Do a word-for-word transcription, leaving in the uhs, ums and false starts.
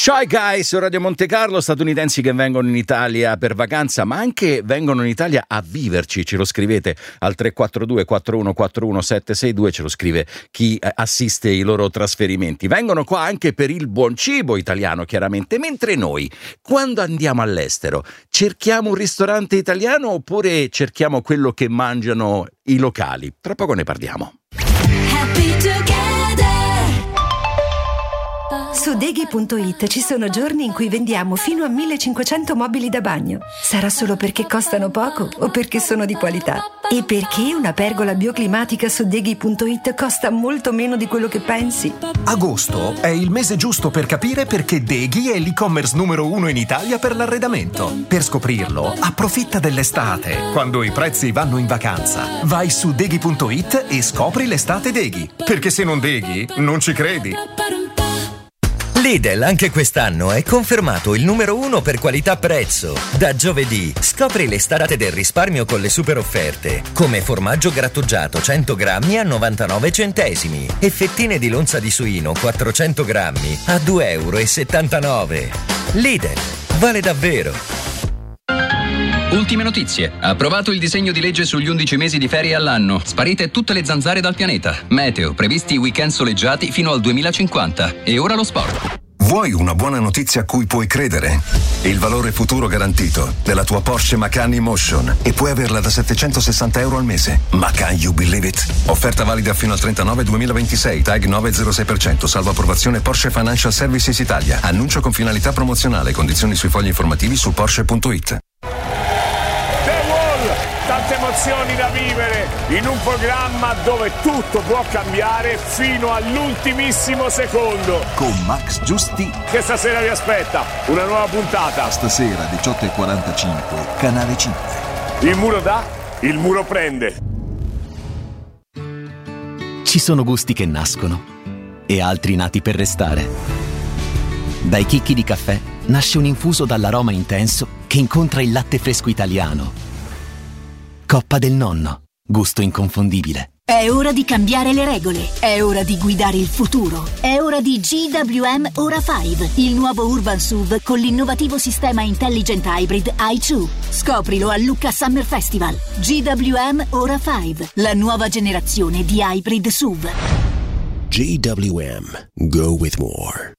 Shy Guys su Radio Monte Carlo, statunitensi che vengono in Italia per vacanza, ma anche vengono in Italia a viverci. Ce lo scrivete al tre quattro due quattro uno quattro uno sette sei due, ce lo scrive chi assiste i loro trasferimenti. Vengono qua anche per il buon cibo italiano, chiaramente, mentre noi, quando andiamo all'estero, cerchiamo un ristorante italiano oppure cerchiamo quello che mangiano i locali? Tra poco ne parliamo. Su Deghi punto it ci sono giorni in cui vendiamo fino a millecinquecento mobili da bagno. Sarà solo perché costano poco o perché sono di qualità. E perché una pergola bioclimatica su Deghi punto it costa molto meno di quello che pensi. Agosto è il mese giusto per capire perché Deghi è l'e-commerce numero uno in Italia per l'arredamento. Per scoprirlo, approfitta dell'estate, quando i prezzi vanno in vacanza. Vai su Deghi punto it e scopri l'estate Deghi. Perché se non Deghi, non ci credi. Lidl anche quest'anno è confermato il numero uno per qualità-prezzo. Da giovedì scopri le starate del risparmio con le super offerte, come formaggio grattugiato cento grammi a novantanove centesimi e fettine di lonza di suino quattrocento grammi a due euro e settantanove. Lidl, vale davvero! Ultime notizie. Approvato il disegno di legge sugli undici mesi di ferie all'anno. Sparite tutte le zanzare dal pianeta. Meteo, previsti weekend soleggiati fino al duemilacinquanta. E ora lo sport. Vuoi una buona notizia a cui puoi credere? Il valore futuro garantito della tua Porsche Macan E-Motion e puoi averla da settecentosessanta euro al mese. Macan, you believe it? Offerta valida fino al trentanove duemilaventisei, tag nove zero sei per cento, salvo approvazione Porsche Financial Services Italia. Annuncio con finalità promozionale, condizioni sui fogli informativi su Porsche punto it. Tante emozioni da vivere in un programma dove tutto può cambiare fino all'ultimissimo secondo. Con Max Giusti. Che stasera vi aspetta una nuova puntata. Stasera diciotto e quarantacinque, Canale cinque. Il muro dà, il muro prende. Ci sono gusti che nascono e altri nati per restare. Dai chicchi di caffè nasce un infuso dall'aroma intenso che incontra il latte fresco italiano. Coppa del Nonno, gusto inconfondibile. È ora di cambiare le regole, è ora di guidare il futuro, è ora di G W M Ora cinque, il nuovo Urban S U V con l'innovativo sistema Intelligent Hybrid i due. Scoprilo a Lucca Summer Festival. G W M Ora cinque, la nuova generazione di hybrid S U V. G W M, go with more.